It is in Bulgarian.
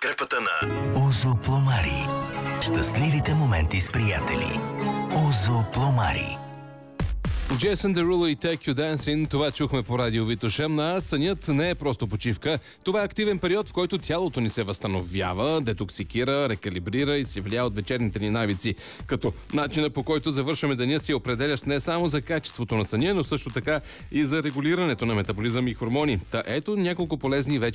подкрепата на Озо Пломари. Щастливите моменти с приятели. Озо Пломари. Jason Derulo и Take You Dancing, това чухме по радио Витоша. А сънят не е просто почивка. Това е активен период, в който тялото ни се възстановява, детоксикира, рекалибрира и се влияе от вечерните ни навици. Като начина, по който завършваме деня, си определящ не само за качеството на съня, но също така и за регулирането на метаболизъм и хормони. Та ето няколко полезни вечерни